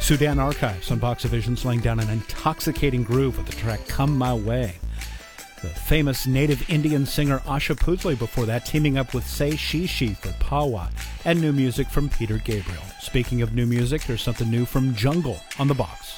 Sudan Archives on Voxavisions laying down an intoxicating groove with the track Come My Way. The famous native Indian singer Asha Pusley before that, teaming up with Say She for Pawa, and new music from Peter Gabriel. Speaking of new music, there's something new from Jungle on the box.